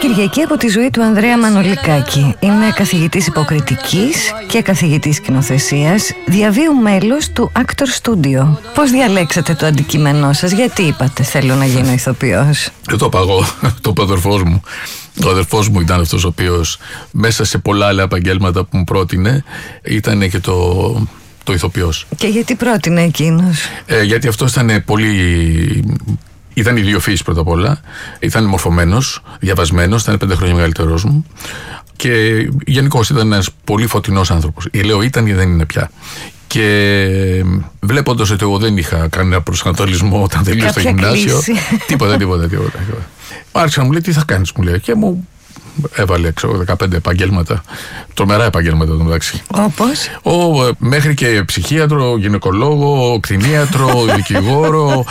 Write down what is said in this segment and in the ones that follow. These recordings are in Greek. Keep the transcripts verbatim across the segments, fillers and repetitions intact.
Κυριακή από τη ζωή του Ανδρέα Μανολικάκη. Είναι καθηγητής υποκριτικής και καθηγητής σκηνοθεσίας, διαβίου μέλος του Actor Studio. Πώς διαλέξατε το αντικείμενό σας, γιατί είπατε θέλω να γίνω ηθοποιός? Δεν το είπα εγώ, το είπε ο αδερφός μου. Ο αδερφός μου ήταν αυτός ο οποίος μέσα σε πολλά άλλα επαγγέλματα που μου πρότεινε ήταν και το, το ηθοποιός. Και γιατί πρότεινε εκείνος? Ε, γιατί αυτός ήταν πολύ... Ήταν ιδιοφύης πρώτα απ' όλα, ήταν μορφωμένος, διαβασμένος, ήταν πέντε χρόνια μεγαλύτερος μου και γενικώς ήταν ένας πολύ φωτεινός άνθρωπος. Η λέω ήταν ή δεν είναι πια. Και βλέποντας ότι εγώ δεν είχα κανένα προσανατολισμό όταν τελείωσα το γυμνάσιο, τίποτα, τίποτα, τίποτα. Άρχισα να μου λέει τι θα κάνεις, μου λέει, και μου έβαλε ξέρω, δεκαπέντε επαγγέλματα, τρομερά επαγγέλματα εδώ μεταξύ. Όπως? Ο, μέχρι και ψυχίατρο, γυναικολόγο, κτηνίατρο, δικηγόρο,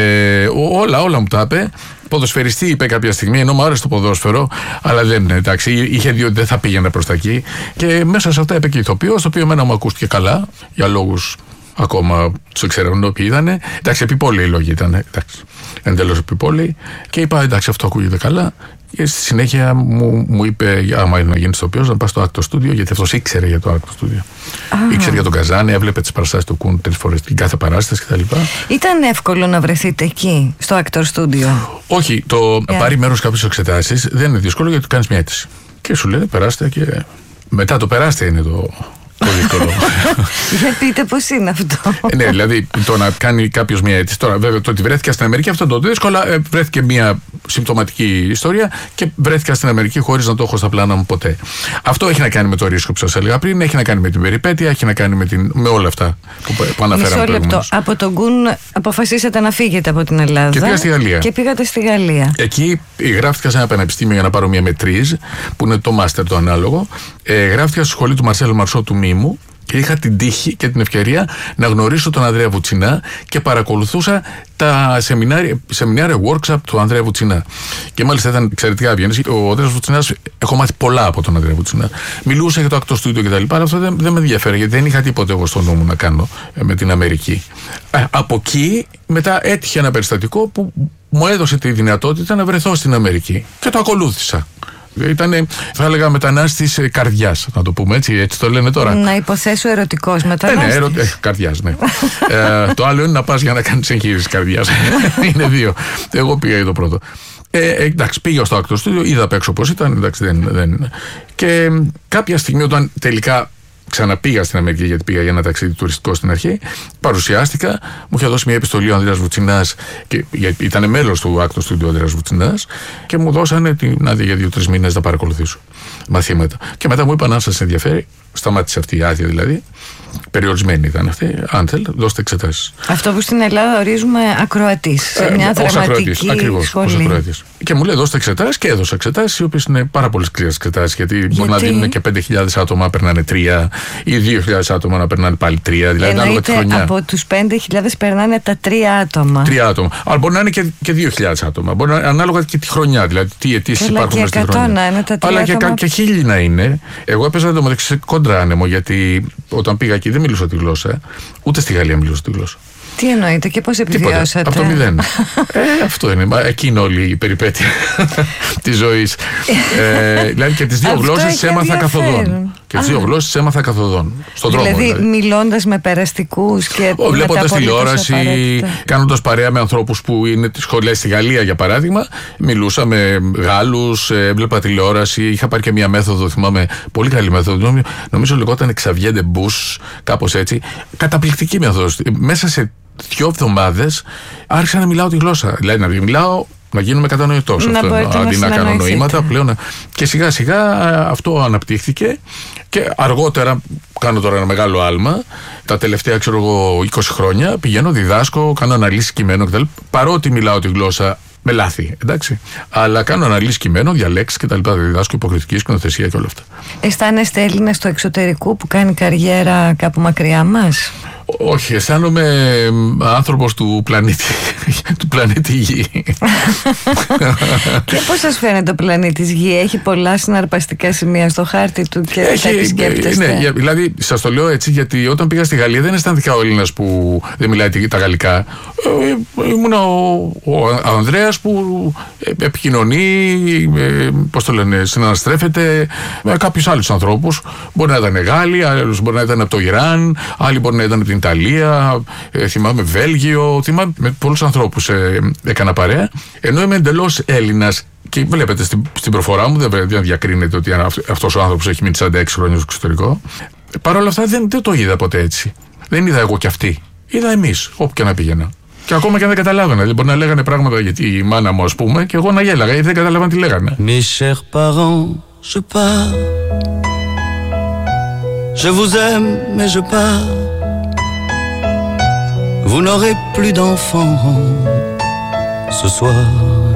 ε, όλα, όλα μου τα είπε. Ποδοσφαιριστή είπε κάποια στιγμή, ενώ μου άρεσε το ποδόσφαιρο, αλλά δεν, εντάξει, είχε δει ότι δεν θα πήγαινε προς τα εκεί. Και μέσα σε αυτά είπε και ηθοποιός, το οποίο εμένα μου ακούστηκε καλά, για λόγους ακόμα του εξερευνώ ποιοι ήταν. Εντάξει, επιπόλαιοι οι λόγοι ήταν. Εντελώς επιπόλαιοι. Και είπα, εντάξει, αυτό ακούγεται καλά. Και στη συνέχεια μου, μου είπε, άμα είναι να γίνει ηθοποιός, να πας στο Actor Studio, γιατί αυτός ήξερε για το Actor Studio. Ah. Ήξερε για τον Καζάνη, έβλεπε τις παραστάσεις του Κουν τρεις φορές την κάθε παράσταση κτλ. Ήταν εύκολο να βρεθείτε εκεί, στο Actor Studio? Όχι, το yeah. πάρει μέρος κάποιες εξετάσεις δεν είναι δύσκολο, γιατί κάνεις μια αίτηση. Και σου λένε περάστε και μετά το περάστε είναι το. Το δύσκολο. Για πείτε πώς είναι αυτό. Ε, ναι, δηλαδή το να κάνει κάποιος μια αίτηση. Τώρα, βέβαια, το ότι βρέθηκα στην Αμερική, αυτό το δύσκολο. Ε, βρέθηκε μια συμπτωματική ιστορία και βρέθηκα στην Αμερική χωρίς να το έχω στα πλάνα μου ποτέ. Αυτό έχει να κάνει με το ρίσκο που σας έλεγα πριν, έχει να κάνει με την περιπέτεια, έχει να κάνει με, την, με όλα αυτά που, που αναφέραμε προηγουμένως. Από τον Κουν αποφασίσατε να φύγετε από την Ελλάδα. Και πήγα στη Γαλλία. Και πήγατε στη Γαλλία. Εκεί γράφτηκα σε ένα πανεπιστήμιο για να πάρω μια μετρίζ, που είναι το μάστερ το ανάλογο. Ε, γράφτηκα στη σχολή του Μαρσέλ Μαρσό του Μήμου. Και είχα την τύχη και την ευκαιρία να γνωρίσω τον Ανδρέα Βουτσινά και παρακολουθούσα τα σεμινάρια, σεμινάρια workshop του Ανδρέα Βουτσινά. Και μάλιστα ήταν εξαιρετικά ευγενής. Ο Ανδρέας Βουτσινάς, έχω μάθει πολλά από τον Ανδρέα Βουτσινά. Μιλούσα για το Actor Studio κτλ. Αλλά αυτό δεν, δεν με ενδιαφέρει, γιατί δεν είχα τίποτε εγώ στο νου μου να κάνω με την Αμερική. Ε, από εκεί μετά έτυχε ένα περιστατικό που μου έδωσε τη δυνατότητα να βρεθώ στην Αμερική και το ακολούθησα. Ήταν, θα έλεγα, μετανάστης καρδιάς, να το πούμε έτσι, έτσι το λένε τώρα. Να υποθέσω ερωτικός μετανάστης. Ε, ναι, ερω... ε, καρδιάς, ναι. ε, το άλλο είναι να πας για να κάνεις εγχείρηση καρδιάς. Είναι δύο. Εγώ πήγα για το πρώτο. Ε, εντάξει, πήγα στο Actor Studio, είδα απ' έξω πώς ήταν. Εντάξει, δεν, δεν... Και κάποια στιγμή, όταν τελικά ξαναπήγα στην Αμερική, γιατί πήγα για ένα ταξίδι τουριστικό στην αρχή, παρουσιάστηκα, μου είχε δώσει μια επιστολή ο Ανδρέας Βουτσινάς, και ήταν μέλος του Actor Studio ο Ανδρέας Βουτσινάς, και μου δώσανε την άδεια για δύο-τρεις μήνες να παρακολουθήσω μαθήματα. Και μετά μου είπαν, αν σας ενδιαφέρει, σταμάτησε αυτή η άδεια δηλαδή, περιορισμένη ήταν αυτή, αν θέλετε, δώστε εξετάσεις. Αυτό που στην Ελλάδα ορίζουμε ακροατής, σε ε, μια ως δραματική ακροατής, ακριβώς, σχολή. ως ακροατής. Και μου λέει, δώστε εξετάσεις, και έδωσα εξετάσεις, οι οποίες είναι πάρα πολύ σκληρές εξετάσεις, γιατί, γιατί μπορεί να δίνουν και πέντε χιλιάδες άτομα να περνάνε τρία, ή δύο χιλιάδες άτομα να περνάνε πάλι τρία. Δηλαδή, ανάλογα τη χρονιά. Από τους πέντε χιλιάδες περνάνε τα τρία άτομα. Τρία άτομα. Αλλά μπορεί να είναι και, και δύο χιλιάδες άτομα. Μπορεί να, ανάλογα και τη χρονιά, δηλαδή τι αιτήσεις υπάρχουν μέσα στη χρονιά. Να είναι τα τρία αλλά άτομα. και, και χίλιοι να είναι. Εγώ έπαιζα το μεταξύ σε κόντρα άνεμο, γιατί όταν πήγα εκεί δεν μιλούσα τη γλώσσα. Ούτε στη Γαλλία μιλούσα τη γλώσσα. Τι εννοείτε και πώς επιβιώσατε? Από το μηδέν. ε, αυτό είναι. Εκεί είναι όλη η περιπέτεια της ζωής. ε, δηλαδή και τις δύο γλώσσες έμαθα καθοδόν. Και τις δύο γλώσσες έμαθα καθοδόν. Στον δρόμο. Δηλαδή, δηλαδή. μιλώντας με περαστικούς και βλέποντας τηλεόραση, κάνοντας παρέα με ανθρώπους που είναι τις σχολές στη Γαλλία, για παράδειγμα. Μιλούσα με Γάλλους, έβλεπα τηλεόραση. Είχα πάρει και μια μέθοδο, θυμάμαι, πολύ καλή μέθοδο. Νομίζω λεγόταν Xavier de Bus, κάπως έτσι. Καταπληκτική μέθοδος. Μέσα σε δύο εβδομάδες άρχισα να μιλάω τη γλώσσα. Δηλαδή να μιλάω, να γίνομαι κατανοητός. Να αυτό, να αντί να κάνω νοήματα πλέον. Και σιγά σιγά αυτό αναπτύχθηκε και αργότερα κάνω τώρα ένα μεγάλο άλμα. Τα τελευταία, ξέρω εγώ, είκοσι χρόνια πηγαίνω, διδάσκω, κάνω αναλύσεις κειμένων κτλ. Παρότι μιλάω τη γλώσσα με λάθη, εντάξει. Αλλά κάνω αναλύσεις κειμένων, διαλέξεις κτλ. Διδάσκω υποκριτική σκηνοθεσία και όλα αυτά. Αισθάνεστε Έλληνας του εξωτερικού που κάνει καριέρα κάπου μακριά μας? Όχι, αισθάνομαι άνθρωπος του πλανήτη, του πλανήτη Γη. Και πώς σας φαίνεται ο πλανήτης Γη? Έχει πολλά συναρπαστικά σημεία στο χάρτη του και έχει, τα επισκέπτεστε? Ναι, δηλαδή σας το λέω έτσι γιατί όταν πήγα στη Γαλλία δεν αισθάνθηκα ο Έλληνας που δεν μιλάει τα γαλλικά. Ε, ήμουν ο, ο Ανδρέας που επικοινωνεί, ε, πώς το λένε, συναναστρέφεται με κάποιους άλλους ανθρώπους. Μπορεί να ήταν Γάλλοι, άλλους μπορεί να ήταν από το Ιράν, άλλοι μπορεί να ήταν από την Ιταλία, ε, θυμάμαι Βέλγιο, θυμάμαι με πολλούς ανθρώπους ε, έκανα παρέα. Ενώ είμαι εντελώς Έλληνας και βλέπετε στην, στην προφορά μου, δεν, δεν διακρίνεται ότι αυτός ο άνθρωπος έχει μείνει σαράντα έξι χρόνια στο εξωτερικό. Παρ' όλα αυτά δεν, δεν το είδα ποτέ έτσι. Δεν είδα εγώ κι αυτοί. Είδα εμείς, όπου και να πήγαινα. Και ακόμα και αν δεν καταλάβαινα. Δηλαδή μπορεί να λέγανε πράγματα γιατί η μάνα μου, ας πούμε, και εγώ να γέλαγα γιατί δεν καταλάβαν τι λέγανε. Mes chers parents, je pars. Je vous aime, mais je pars. Vous n'aurez plus d'enfants ce soir.